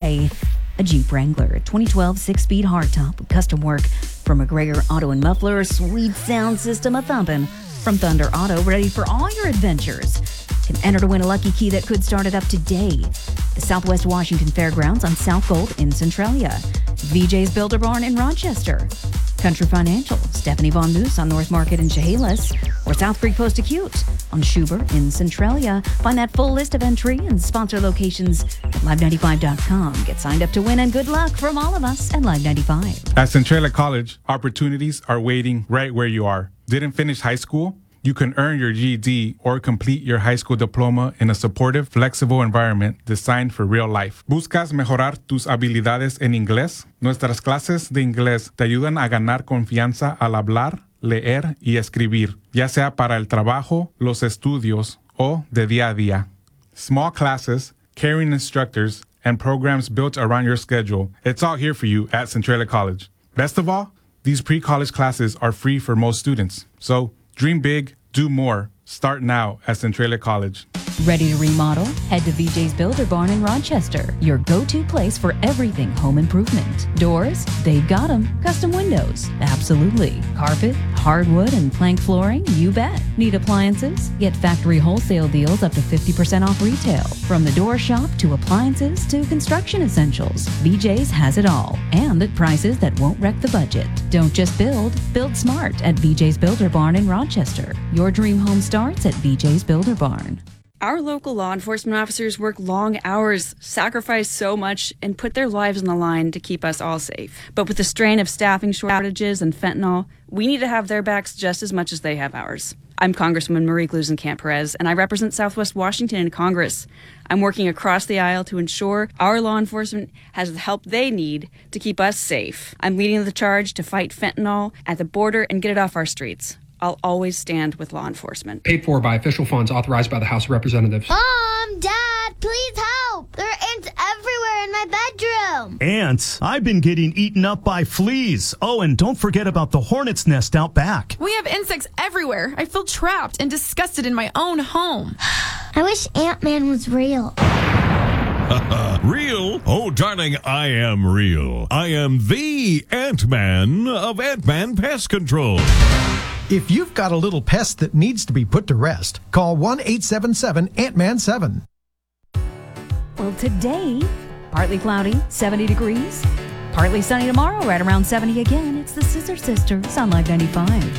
today. A Jeep Wrangler 2012 6-speed hardtop with custom work from McGregor Auto and Muffler, sweet sound system a-thumping. From Thunder Auto, ready for all your adventures. Can enter to win a lucky key that could start it up today. The Southwest Washington Fairgrounds on South Gold in Centralia. VJ's Builder Barn in Rochester. Country Financial, Stephanie Von Moose on North Market in Chehalis, or South Creek Post Acute on Schubert in Centralia. Find that full list of entry and sponsor locations at Live95.com. Get signed up to win, and good luck from all of us at Live95. At Centralia College, opportunities are waiting right where you are. Didn't finish high school? You can earn your GED or complete your high school diploma in a supportive, flexible environment designed for real life. ¿Buscas mejorar tus habilidades en inglés? Nuestras clases de inglés te ayudan a ganar confianza al hablar, leer y escribir, ya sea para el trabajo, los estudios o de día a día. Small classes, caring instructors, and programs built around your schedule. It's all here for you at Centralia College. Best of all, these pre-college classes are free for most students. So, dream big, do more. Start now at Centralia College. Ready to remodel? Head to VJ's Builder Barn in Rochester, your go-to place for everything home improvement. Doors? They've got them. Custom windows? Absolutely. Carpet, hardwood, and plank flooring? You bet. Need appliances? Get factory wholesale deals up to 50% off retail. From the door shop to appliances to construction essentials, VJ's has it all. And at prices that won't wreck the budget. Don't just build smart at VJ's Builder Barn in Rochester. Your dream home starts at VJ's Builder Barn. Our local law enforcement officers work long hours, sacrifice so much, and put their lives on the line to keep us all safe. But with the strain of staffing shortages and fentanyl, we need to have their backs just as much as they have ours. I'm Congresswoman Marie Gluesenkamp-Perez, and I represent Southwest Washington in Congress. I'm working across the aisle to ensure our law enforcement has the help they need to keep us safe. I'm leading the charge to fight fentanyl at the border and get it off our streets. I'll always stand with law enforcement. Paid for by official funds authorized by the House of Representatives. Mom, Dad, please help! There are ants everywhere in my bedroom. Ants? I've been getting eaten up by fleas. Oh, and don't forget about the hornet's nest out back. We have insects everywhere. I feel trapped and disgusted in my own home. I wish Ant-Man was real. Real? Oh, darling, I am real. I am the Ant-Man of Ant-Man Pest Control. If you've got a little pest that needs to be put to rest, call 1-877-ANTMAN-7. Well, today, partly cloudy, 70 degrees. Partly sunny tomorrow, right around 70 again. It's the Scissor Sisters on Live 95.